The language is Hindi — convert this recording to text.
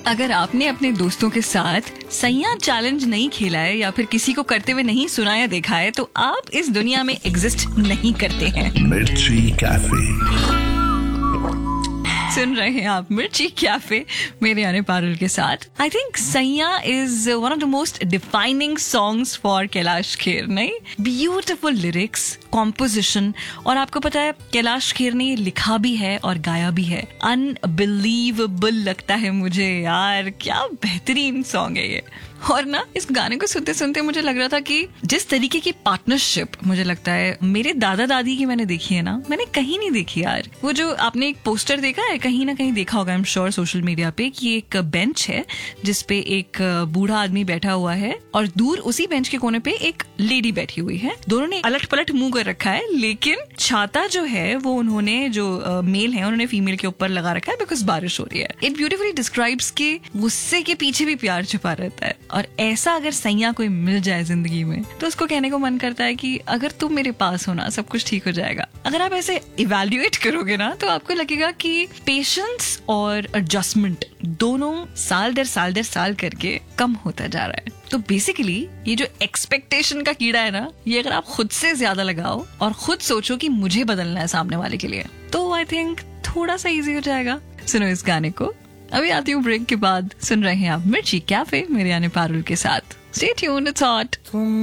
अगर आपने अपने दोस्तों के साथ सैया चैलेंज नहीं खेला है या फिर किसी को करते हुए नहीं सुना या देखा है तो आप इस दुनिया में एग्जिस्ट नहीं करते हैं। मिर्ची कैफे सुन रहे हैं आप मिर्ची कैफे मेरे यानी पारुल के साथ। आई थिंक सैया is one of the most defining songs for Kailash Kher. नहीं, ब्यूटिफुल लिरिक्स, कॉम्पोजिशन, और आपको पता है कैलाश खेर ने ये लिखा भी है और गाया भी है। अनबिलीवेबल लगता है मुझे यार, क्या बेहतरीन सॉन्ग है ये। और ना इस गाने को सुनते सुनते मुझे लग रहा था कि जिस तरीके की पार्टनरशिप मुझे लगता है मेरे दादा दादी की मैंने देखी है ना, मैंने कहीं नहीं देखी यार। वो जो आपने एक पोस्टर देखा है, कहीं ना कहीं देखा होगा I am sure social media पे, कि एक बेंच है जिसपे एक बूढ़ा आदमी बैठा हुआ है और दूर उसी बेंच के कोने पे एक लेडी बैठी हुई है। दोनों ने अलट पलट मुंह कर रखा है, लेकिन छाता जो है वो उन्होंने, जो मेल है उन्होंने फीमेल के ऊपर लगा रखा है बिकॉज बारिश हो रही है। इट ब्यूटीफुली डिस्क्राइब्स कि गुस्से के पीछे भी प्यार छुपा रहता है। और ऐसा अगर सैया कोई मिल जाए जिंदगी में तो उसको कहने को मन करता है कि अगर तुम मेरे पास हो ना सब कुछ ठीक हो जाएगा। अगर आप ऐसे इवैल्यूएट करोगे ना तो आपको लगेगा कि पेशेंस और एडजस्टमेंट दोनों साल दर साल करके कम होता जा रहा है। तो बेसिकली ये जो एक्सपेक्टेशन का कीड़ा है ना, ये अगर आप खुद से ज्यादा लगाओ और खुद सोचो कि मुझे बदलना है सामने वाले के लिए, तो आई थिंक थोड़ा सा इजी हो जाएगा। सुनो इस गाने को। अभी आती हूँ ब्रेक के बाद। सुन रहे हैं आप मिर्ची कैफे मेरे यानी पारुल के साथ। Stay tuned, it's hot.